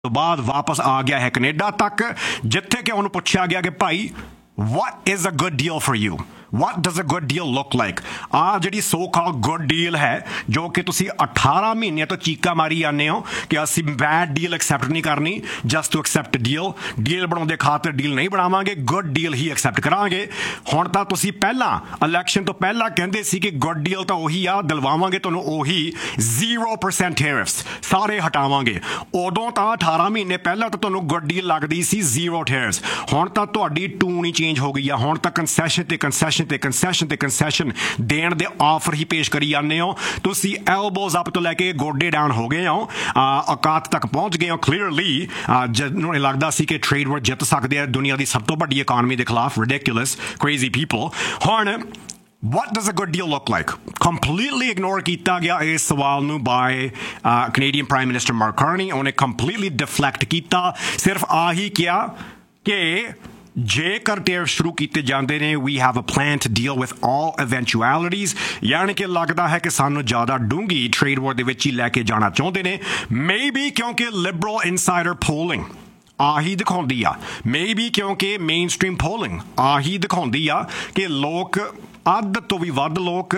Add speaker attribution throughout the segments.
Speaker 1: ਤੋਂ ਬਾਅਦ ਵਾਪਸ ਆ ਗਿਆ ਹੈ ਕੈਨੇਡਾ ਤੱਕ, ਜਿੱਥੇ ਕਿ ਉਹਨੂੰ ਪੁੱਛਿਆ ਗਿਆ ਕਿ ਭਾਈ what is a good deal for you? What does a good deal look like? ਆ ਜਿਹੜੀ ਸੋ ਕਾਲ ਗੁੱਡ ਡੀਲ ਹੈ ਜੋ ਕਿ ਤੁਸੀਂ 18 ਮਹੀਨਿਆਂ ਤੋਂ ਚੀਕਾ ਮਾਰੀ ਜਾਂਦੇ ਹੋ ਕਿ ਅਸੀਂ ਬੈਡ ਡੀਲ ਐਕਸੈਪਟ ਨਹੀਂ ਕਰਨੀ, ਜਸਟ ਟੂ ਐਕਸੈਪਟ ਡੀਲ ਬਣਾਉਂਦੇ ਖਾਤਰ ਡੀਲ ਨਹੀਂ ਬਣਾਵਾਂਗੇ, ਗੁੱਡ ਡੀਲ ਹੀ ਐਕਸੈਪਟ ਕਰਾਂਗੇ। ਹੁਣ ਤਾਂ ਤੁਸੀਂ ਪਹਿਲਾਂ ਇਲੈਕਸ਼ਨ ਤੋਂ ਪਹਿਲਾਂ ਕਹਿੰਦੇ ਸੀ ਕਿ ਗੁੱਡ ਡੀਲ ਤਾਂ ਉਹੀ ਆ, ਦਿਲਵਾਵਾਂਗੇ ਤੁਹਾਨੂੰ ਉਹੀ 0% ਟੈਰਿਫਸ ਸਾਰੇ ਹਟਾਵਾਂਗੇ। ਉਦੋਂ ਤਾਂ 18 ਮਹੀਨੇ ਪਹਿਲਾਂ ਤਾਂ ਤੁਹਾਨੂੰ ਗੁੱਡ ਡੀਲ ਲੱਗਦੀ ਸੀ 0 ਟੈਰਿਫਸ। ਹੁਣ ਤਾਂ ਤੁਹਾਡੀ ਟੂਨ ਹੀ ਚੇਂਜ ਹੋ ਗਈ ਆ, ਹੁਣ ਤਾਂ ਕੰਸੈਸ਼ਨ ਤੇ ਕੰਸੈਸ਼ਨ ਦੇਣ ਦੇ ਆਫਰ ਹੀ ਪੇਸ਼ ਕਰੀ ਜਾਂਦੇ ਹੋ। ਤੁਸੀਂ ਐਲਬੋਜ਼ ਅਪ ਤੋਂ ਲੈ ਕੇ ਗੋਡੇ ਡਾਊਨ ਹੋ ਗਏ ਹੋ, ਔਕਾਤ ਤੱਕ ਪਹੁੰਚ ਗਏ ਹੋ ਕਲੀਅਰਲੀ। ਜਿਹਨੂੰ ਲੱਗਦਾ ਸੀ ਕਿ ਟ੍ਰੇਡ ਵਾਰ ਜਿੱਤ ਸਕਦੇ ਆ ਦੁਨੀਆ ਦੀ ਸਭ ਤੋਂ ਵੱਡੀ ਇਕਾਨਮੀ ਦੇ ਖਿਲਾਫ, ridiculous crazy people। ਹੁਣ what does a good deal look like? Completely ignore ਕੀਤਾ ਗਿਆ ਇਸ ਸਵਾਲ ਨੂੰ by Canadian Prime Minister Mark Carney। ਉਹਨੇ completely deflect ਕੀਤਾ, ਸਿਰਫ ਆਹੀ ਕਿਹਾ ਕਿ ਜੇਕਰ ਟੈਰਿਫ ਸ਼ੁਰੂ ਕੀਤੇ ਜਾਂਦੇ ਨੇ we have a plan to deal with all eventualities, ਯਾਨੀ ਕਿ ਲੱਗਦਾ ਹੈ ਕਿ ਸਾਨੂੰ ਜ਼ਿਆਦਾ ਡੂੰਘੀ ਟ੍ਰੇਡ ਵਾਰ ਦੇ ਵਿੱਚ ਹੀ ਲੈ ਕੇ ਜਾਣਾ ਚਾਹੁੰਦੇ ਨੇ। ਮੇਬੀ ਕਿਉਂਕਿ ਲਿਬਰਲ ਇਨਸਾਈਡਰ ਪੋਲਿੰਗ ਆਹੀ ਦਿਖਾਉਂਦੀ ਆ, ਮੇਬੀ ਕਿਉਂਕਿ ਮੇਨ ਸਟ੍ਰੀਮ ਪੋਲਿੰਗ ਆਹੀ ਦਿਖਾਉਂਦੀ ਆ ਕਿ ਲੋਕ ਅੱਧ ਤੋਂ ਵੀ ਵੱਧ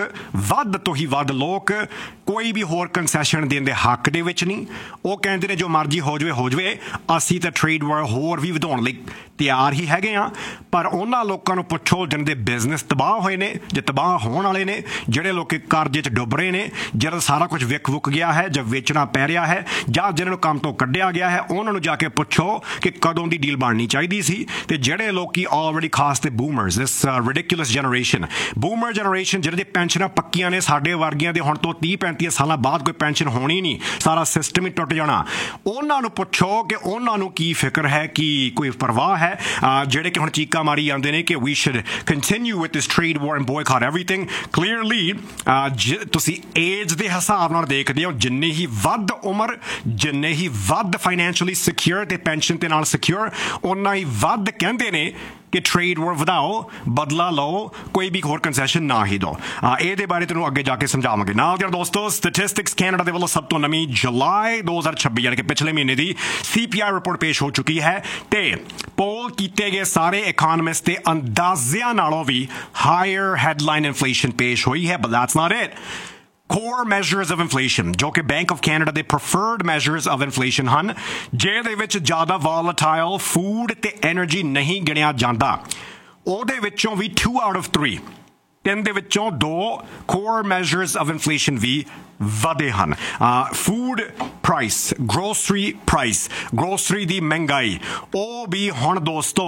Speaker 1: ਲੋਕ ਕੋਈ ਵੀ ਹੋਰ ਕੰਸੈਸ਼ਨ ਦੇਣ ਦੇ ਹੱਕ ਦੇ ਵਿੱਚ ਨਹੀਂ। ਉਹ ਕਹਿੰਦੇ ਨੇ ਜੋ ਮਰਜ਼ੀ ਹੋ ਜਾਵੇ, ਅਸੀਂ ਤਾਂ ਟ੍ਰੇਡ ਵਾਰ ਹੋਰ ਵੀ ਵਧਾਉਣ ਲਈ ਤਿਆਰ ਹੀ ਹੈਗੇ ਆ। ਪਰ ਉਹਨਾਂ ਲੋਕਾਂ ਨੂੰ ਪੁੱਛੋ ਜਿਹਨਾਂ ਦੇ ਬਿਜ਼ਨਸ ਤਬਾਹ ਹੋਏ ਨੇ, ਜੇ ਤਬਾਹ ਹੋਣ ਵਾਲੇ ਨੇ, ਜਿਹੜੇ ਲੋਕ ਕਰਜ਼ੇ 'ਚ ਡੁੱਬ ਰਹੇ ਨੇ, ਜਿਹੜਾ ਸਾਰਾ ਕੁਝ ਵਿਕ ਗਿਆ ਹੈ ਜਾਂ ਵੇਚਣਾ ਪੈ ਰਿਹਾ ਹੈ, ਜਾਂ ਜਿਹਨਾਂ ਨੂੰ ਕੰਮ ਤੋਂ ਕੱਢਿਆ ਗਿਆ ਹੈ, ਉਹਨਾਂ ਨੂੰ ਜਾ ਕੇ ਪੁੱਛੋ ਕਿ ਕਦੋਂ ਦੀ ਡੀਲ ਬਣਨੀ ਚਾਹੀਦੀ ਸੀ। ਤੇ ਜਿਹੜੇ ਲੋਕੀ ਆਲਰੇਡੀ ਖਾਸ ਤੇ ਬੂਮਰਸ, ਦਿਸ ਰਿਡਿਕੂਲਸ ਜਨਰੇਸ਼ਨ, ਬੂਮਰ ਜਨਰੇਸ਼ਨ, ਜਿਹੜੇ ਦੀ ਪੈਨਸ਼ਨਾਂ ਪੱਕੀਆਂ ਨੇ, ਸਾਡੇ ਵਰਗੀਆਂ ਦੇ ਹੁਣ ਤੋਂ 30-35 ਸਾਲਾਂ ਬਾਅਦ ਕੋਈ ਪੈਨਸ਼ਨ ਹੋਣੀ ਨਹੀਂ, ਸਾਰਾ ਸਿਸਟਮ ਹੀ ਟੁੱਟ ਜਾਣਾ। ਉਹਨਾਂ ਨੂੰ ਪੁੱਛੋ ਕਿ ਉਹਨਾਂ ਨੂੰ ਕੀ ਫਿਕਰ ਹੈ, ਕੀ ਕੋਈ ਪਰਵਾਹ ਹੈ। ਜਿਹੜੇ ਕਿ ਹੁਣ ਚੀਕਾ ਮਾਰੀ ਜਾਂਦੇ ਨੇ ਕਿ we should continue with this trade war and boycott everything। clearly ਤੁਸੀਂ ਏਜ ਦੇ ਹਿਸਾਬ ਨਾਲ ਦੇਖਦੇ ਹੋ, ਜਿੰਨੀ ਹੀ ਵੱਧ ਉਮਰ, ਜਿੰਨੇ ਹੀ ਵੱਧ ਫਾਈਨੈਂਸ਼ੀਅਲੀ ਸਿਕਿਉਰ ਤੇ ਪੈਨਸ਼ਨ ਦੇ ਨਾਲ ਸਿਕਿਉਰ, ਓਨਾ ਹੀ ਵੱਧ ਕਹਿੰਦੇ ਨੇ ਕਿ ਟ੍ਰੇਡ ਵਾਰ ਵਧਾਓ, ਬਦਲਾ ਲਓ, ਕੋਈ ਵੀ ਹੋਰ ਕੰਸੈਸ਼ਨ ਨਾ ਹੀ ਦਿਓ। ਇਹਦੇ ਬਾਰੇ ਤੁਹਾਨੂੰ ਅੱਗੇ ਜਾ ਕੇ ਸਮਝਾਵਾਂਗੇ। ਨਾਲ ਯਾਰ ਦੋਸਤੋ, ਸਟੈਟਿਸਟਿਕਸ ਕੈਨੇਡਾ ਦੇ ਵੱਲੋਂ ਸਭ ਤੋਂ ਨਵੀਂ ਜੁਲਾਈ 2026 ਯਾਨੀ ਕਿ ਪਿਛਲੇ ਮਹੀਨੇ ਦੀ CPI ਰਿਪੋਰਟ ਪੇਸ਼ ਹੋ ਚੁੱਕੀ ਹੈ ਤੇ ਪੋਲ ਕੀਤੇ ਗਏ ਸਾਰੇ ਇਕਨੋਮਿਸਟ ਦੇ ਅੰਦਾਜ਼ਿਆਂ ਨਾਲੋਂ ਵੀ ਹਾਇਰ ਹੈਡਲਾਈਨ ਇਨਫਲੇਸ਼ਨ ਪੇਸ਼ ਹੋਈ ਹੈ। But that's not it। core measures of inflation ਜੋ ਕਿ ਬੈਂਕ ਆਫ ਕੈਨੇਡਾ ਦੇ preferred measures of inflation ਹਨ, ਜਿਹਦੇ ਵਿੱਚ ਜ਼ਿਆਦਾ volatile ਫੂਡ ਤੇ ਐਨਰਜੀ ਨਹੀਂ ਗਿਣਿਆ ਜਾਂਦਾ, ਉਹਦੇ ਵਿੱਚੋਂ ਵੀ 2 out of 3, 3 ਦੇ ਵਿੱਚੋਂ 2 core measures of inflation ਵੀ ਵਧੇ ਹਨ। ਫੂਡ ਪ੍ਰਾਈਸ, ਗਰੋਸਰੀ ਦੀ ਮਹਿੰਗਾਈ, ਉਹ ਵੀ ਹੁਣ ਦੋਸਤੋ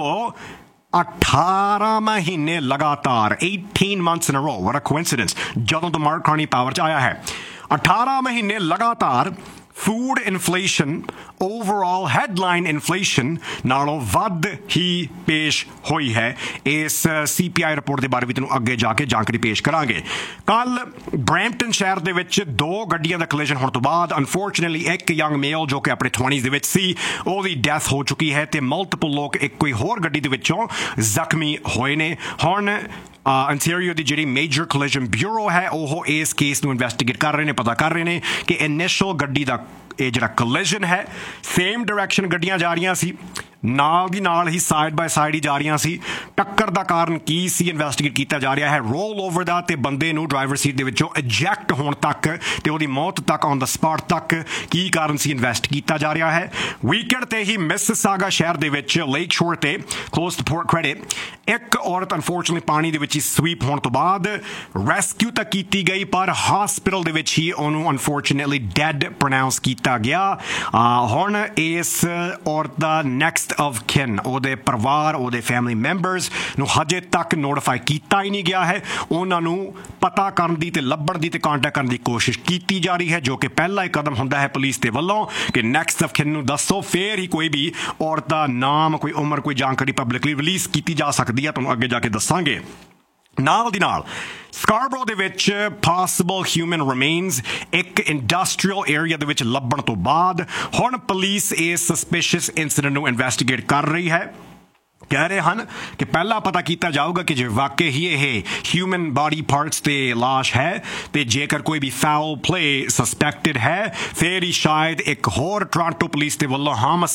Speaker 1: 18 ਮਹੀਨੇ ਲਗਾਤਾਰ, 18 months in a row, what a coincidence, ਜਦੋਂ ਤੋਂ ਮਾਰਕ ਕਾਰਨੀ ਪਾਵਰ 'ਚ ਆਇਆ ਹੈ, 18 ਮਹੀਨੇ ਲਗਾਤਾਰ food inflation overall headline inflation ਨਾਲੋਂ ਵੱਧ ਹੀ ਪੇਸ਼ ਹੋਈ ਹੈ। ਇਸ CPI ਰਿਪੋਰਟ ਦੇ ਬਾਰੇ ਵੀ ਤੁਹਾਨੂੰ ਅੱਗੇ ਜਾ ਕੇ ਜਾਣਕਾਰੀ ਪੇਸ਼ ਕਰਾਂਗੇ। ਕੱਲ ਬਰੈਂਪਟਨ ਸ਼ਹਿਰ ਦੇ ਵਿੱਚ 2 ਗੱਡੀਆਂ ਦਾ ਕੋਲੀਜਨ ਹੋਣ ਤੋਂ ਬਾਅਦ ਅਨਫੋਰਚੂਨੇਟਲੀ ਇੱਕ ਯੰਗ ਮੇਲ ਜੋ ਕਿ ਆਪਣੇ 20s ਦੇ ਵਿੱਚ ਸੀ, ਉਹਦੀ ਡੈਥ ਹੋ ਚੁੱਕੀ ਹੈ ਤੇ ਮਲਟੀਪਲ ਲੋਕ ਇੱਕ ਕੋਈ ਹੋਰ ਗੱਡੀ ਦੇ ਵਿੱਚੋਂ ਜ਼ਖਮੀ ਹੋਏ ਨੇ। ਹੁਣ ਅੰਟੈਰੀਓ ਦੀ ਜਿਹੜੀ ਮੇਜਰ ਕੋਲੀਜਨ ਬਿਊਰੋ ਹੈ ਉਹ ਇਸ ਕੇਸ ਨੂੰ ਇਨਵੈਸਟੀਗੇਟ ਕਰ ਰਹੇ ਨੇ, ਪਤਾ ਕਰ ਰਹੇ ਨੇ ਕਿ ਇਨੀਸ਼ੀਅਲ ਗੱਡੀ ਦਾ ਇਹ ਜਿਹੜਾ ਕੋਲੀਜਨ ਹੈ, ਸੇਮ ਡਾਇਰੈਕਸ਼ਨ ਗੱਡੀਆਂ ਜਾ ਰਹੀਆਂ ਸੀ, ਨਾਲ ਦੀ ਨਾਲ ਹੀ ਸਾਈਡ ਬਾਏ ਸਾਈਡ ਹੀ ਜਾ ਰਹੀਆਂ ਸੀ। ਟੱਕਰ ਦਾ ਕਾਰਨ ਕੀ ਸੀ ਇਨਵੈਸਟੀਗੇਟ ਕੀਤਾ ਜਾ ਰਿਹਾ ਹੈ। ਰੋਲ ਓਵਰ ਦਾ ਤੇ ਬੰਦੇ ਨੂੰ ਡਰਾਈਵਰ ਸੀਟ ਦੇ ਵਿੱਚੋਂ ਇਜੈਕਟ ਹੋਣ ਤੱਕ ਤੇ ਉਹਦੀ ਮੌਤ ਤੱਕ, ਔਨ ਦਾ ਸਪਾਟ ਤੱਕ ਕੀ ਕਾਰਨ ਸੀ ਇਨਵੈਸਟ ਕੀਤਾ ਜਾ ਰਿਹਾ ਹੈ। ਵੀਕਐਂਡ ਤੇ ਹੀ ਮਿਸਿਸਾਗਾ ਸ਼ਹਿਰ ਦੇ ਵਿੱਚ ਲੇਕ ਸ਼ੋਰ ਤੇ ਕਲੋਜ਼ ਟੂ ਪੋਰਟ ਕ੍ਰੈਡਿਟ ਇੱਕ ਔਰਤ ਅਨਫੋਰਚੂਨੇਟਲੀ ਪਾਣੀ ਦੇ ਵਿੱਚ ਹੀ ਸਵੀਪ ਹੋਣ ਤੋਂ ਬਾਅਦ ਰੈਸਕਿਊ ਤਾਂ ਕੀਤੀ ਗਈ, ਪਰ ਹਸਪੀਟਲ ਦੇ ਵਿੱਚ ਹੀ ਉਹਨੂੰ ਅਨਫੋਰਚੂਨੇਟਲੀ ਡੈਡ ਪ੍ਰੋਨਾਊਂਸ ਕੀਤਾ ਗਿਆ। ਹੁਣ ਇਸ ਔਰਤ ਦਾ ਨੈਕਸਟ of kin, ਉਹਦੇ ਪਰਿਵਾਰ, ਉਹਦੇ ਫੈਮਿਲੀ ਮੈਂਬਰਸ ਨੂੰ ਹਜੇ ਤੱਕ ਨੋਟੀਫਾਈ ਕੀਤਾ ਹੀ ਨਹੀਂ ਗਿਆ ਹੈ। ਉਹਨਾਂ ਨੂੰ ਪਤਾ ਕਰਨ ਦੀ ਤੇ ਲੱਭਣ ਦੀ ਤੇ ਕੰਟੈਕਟ ਕਰਨ ਦੀ ਕੋਸ਼ਿਸ਼ ਕੀਤੀ ਜਾ ਰਹੀ ਹੈ, ਜੋ ਕਿ ਪਹਿਲਾ ਹੀ ਕਦਮ ਹੁੰਦਾ ਹੈ ਪੁਲਿਸ ਦੇ ਵੱਲੋਂ ਕਿ ਨੈਕਸਟ ਆਫ kin ਨੂੰ ਦੱਸੋ, ਫੇਰ ਹੀ ਕੋਈ ਵੀ ਔਰਤ ਦਾ ਨਾਮ, ਕੋਈ ਉਮਰ, ਕੋਈ ਜਾਣਕਾਰੀ ਪਬਲਿਕਲੀ ਰਿਲੀਜ਼ ਕੀਤੀ ਜਾ ਸਕਦੀ ਹੈ। ਤੁਹਾਨੂੰ ਅੱਗੇ ਜਾ ਕੇ ਦੱਸਾਂਗੇ। ਨਾਲ ਦੀ ਨਾਲ ਸਕਾਰਬਰੋ ਦੇ ਵਿੱਚ ਪੋਸੀਬਲ ਹਿਊਮਨ ਰਿਮੇਨਸ ਇੱਕ ਇੰਡਸਟਰੀਅਲ ਏਰੀਆ ਦੇ ਵਿੱਚ ਲੱਭਣ ਤੋਂ ਬਾਅਦ ਹੁਣ ਪੁਲਿਸ ਇਸ ਸਸਪੀਸ਼ੀਅਸ ਇਨਸੀਡੈਂਟ ਨੂੰ ਇਨਵੈਸਟੀਗੇਟ ਕਰ ਰਹੀ ਹੈ। ਕਹਿ ਰਹੇ ਹਨ ਕਿ ਪਹਿਲਾਂ ਪਤਾ ਕੀਤਾ ਜਾਊਗਾ ਕਿ ਜੇ ਵਾਕਈ ਹੀ ਇਹ ਹਿਊਮਨ ਬਾਡੀ ਪਾਰਟਸ ਤੇ ਲਾਸ਼ ਹੈ ਤੇ ਜੇਕਰ ਕੋਈ ਵੀ ਫਾਊਲ ਪਲੇ ਸਸਪੈਕਟਡ ਹੈ ਫਿਰ ਹੀ ਸ਼ਾਇਦ ਇੱਕ ਹੋਰ ਟੋਰਾਂਟੋ ਪੁਲਿਸ ਦੇ ਵੱਲੋਂ